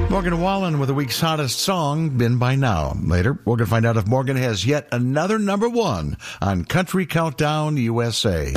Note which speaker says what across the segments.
Speaker 1: Morgan Wallen with the week's hottest song, Been By Now. Later, we're going to find out if Morgan has yet another number one on Country Countdown USA.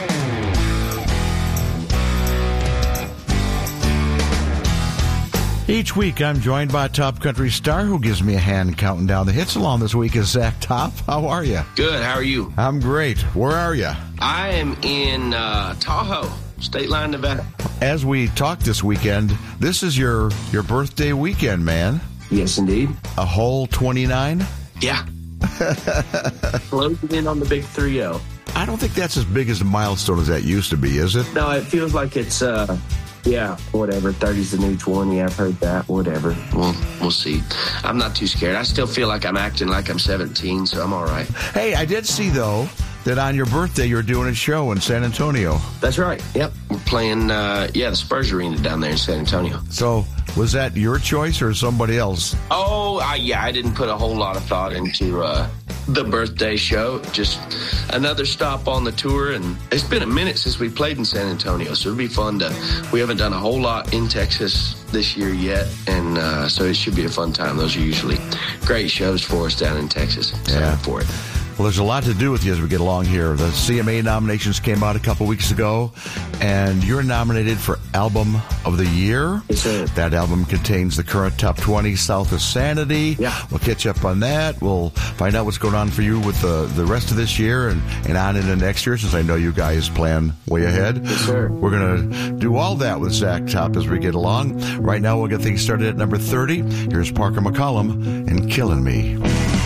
Speaker 1: Each week, I'm joined by a top country star who gives me a hand counting down the hits. Along this week is Zach Top. How are you?
Speaker 2: Good. How are you?
Speaker 1: I'm great. Where are you?
Speaker 2: I am in Tahoe, State Line, Nevada.
Speaker 1: As we talk this weekend, this is your birthday weekend, man.
Speaker 2: Yes, indeed.
Speaker 1: A whole 29?
Speaker 2: Yeah. Closing in on the big 3-0.
Speaker 1: I don't think that's as big as a milestone as that used to be, is it?
Speaker 2: No, it feels like it's, whatever. 30's the new 20. I've heard that. Whatever. We'll see. I'm not too scared. I still feel like I'm acting like I'm 17, so I'm all right.
Speaker 1: Hey, I did see, though, that on your birthday you're doing a show in San Antonio.
Speaker 2: That's right. Yep. We're playing, the Spurs Arena down there in San Antonio.
Speaker 1: So was that your choice or somebody else?
Speaker 2: Oh, I didn't put a whole lot of thought into the birthday show. Just another stop on the tour, and it's been a minute since we played in San Antonio, so it'll be fun we haven't done a whole lot in Texas this year yet, and so it should be a fun time. Those are usually great shows for us down in Texas. Excited for it.
Speaker 1: Well, there's a lot to do with you as we get along here. The CMA nominations came out a couple weeks ago, and you're nominated for Album of the Year.
Speaker 2: Yes, sir.
Speaker 1: That album contains the current top 20, South of Sanity.
Speaker 2: Yeah.
Speaker 1: We'll catch up on that. We'll find out what's going on for you with the rest of this year and on into next year, since I know you guys plan way ahead.
Speaker 2: Yes, sir.
Speaker 1: We're going to do all that with Zach Top as we get along. Right now, we'll get things started at number 30. Here's Parker McCollum and Killing Me.